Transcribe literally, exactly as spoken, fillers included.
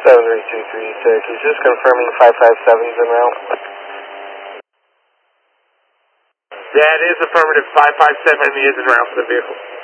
seven three two three six, is just confirming five five seven's en route. That is affirmative, five five seven is en route for the vehicle.